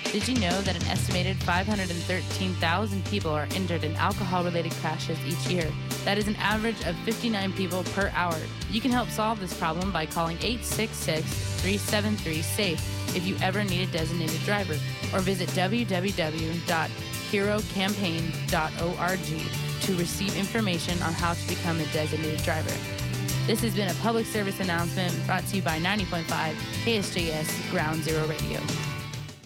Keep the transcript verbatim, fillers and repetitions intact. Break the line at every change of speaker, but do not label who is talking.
Did you know that an estimated five hundred thirteen thousand people are injured in alcohol-related crashes each year? That is an average of fifty-nine people per hour. You can help solve this problem by calling eight six six, three seven three, SAFE if you ever need a designated driver, or visit w w w dot hero campaign dot org to receive information on how to become a designated driver. This has been a public service announcement brought to you by ninety point five K S J S Ground Zero Radio.